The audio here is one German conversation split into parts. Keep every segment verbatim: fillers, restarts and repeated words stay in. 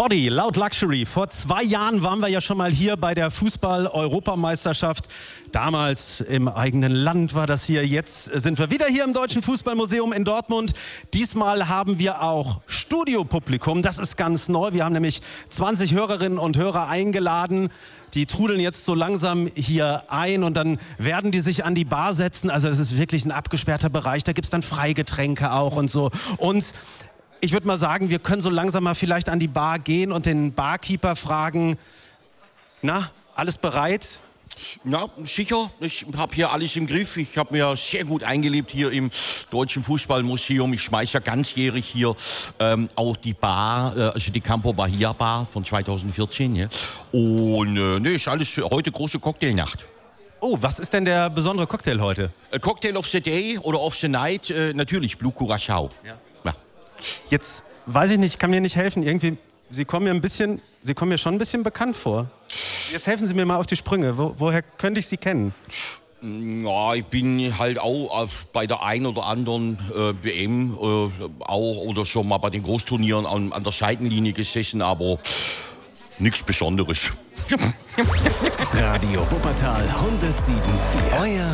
Body, Loud Luxury. Vor zwei Jahren waren wir ja schon mal hier bei der Fußball-Europameisterschaft. Damals im eigenen Land war das hier. Jetzt sind wir wieder hier im Deutschen Fußballmuseum in Dortmund. Diesmal haben wir auch Studiopublikum. Das ist ganz neu. Wir haben nämlich zwanzig Hörerinnen und Hörer eingeladen. Die trudeln jetzt so langsam hier ein und dann werden die sich an die Bar setzen. Also das ist wirklich ein abgesperrter Bereich. Da gibt es dann Freigetränke auch und so. Und ich würde mal sagen, wir können so langsam mal vielleicht an die Bar gehen und den Barkeeper fragen, na, alles bereit? Ja, sicher. Ich habe hier alles im Griff. Ich habe mir sehr gut eingelebt hier im Deutschen Fußballmuseum. Ich schmeiße ja ganzjährig hier ähm, auch die Bar, äh, also die Campo Bahia Bar von zweitausendvierzehn. Ja. Und äh, ne, ist alles heute große Cocktailnacht. Oh, was ist denn der besondere Cocktail heute? A Cocktail of the Day oder of the Night, äh, natürlich Blue Curaçao. Ja. Ja. Jetzt weiß ich nicht, kann mir nicht helfen. Irgendwie, Sie kommen mir ein bisschen, Sie kommen mir schon ein bisschen bekannt vor. Jetzt helfen Sie mir mal auf die Sprünge. Wo, woher könnte ich Sie kennen? Ja, ich bin halt auch bei der einen oder anderen äh, W M äh, auch oder schon mal bei den Großturnieren an, an der Seitenlinie gesessen, aber nichts Besonderes. Radio Wuppertal hundertsieben Komma vier. Euer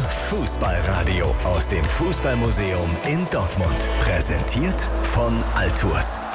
Fußballradio aus dem Fußballmuseum in Dortmund. Präsentiert von Altours.